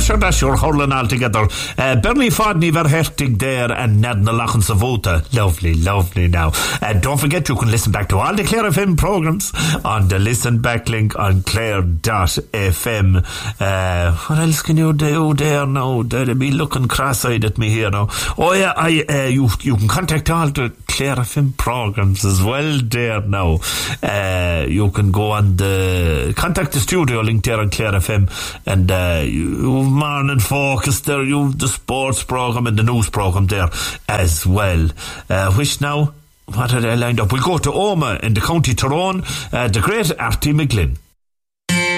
that's your hurling all together. Bernie Fodney Verhertig there and Ned Nalachan Savota. Lovely now. Don't forget you can listen back to all the Clare FM programs on the listen back link on clare.fm. What else can you do there now? They'll be looking cross-eyed at me here now. Oh yeah, you can contact all the Clare FM programs as well there now. You can go on the contact the studio link there on Clare FM, and you've Morning Focus there, you've the sports program and the news program there as well. Which now, what are they lined up? We'll go to Omagh in the County Tyrone, the great Artie McGlynn.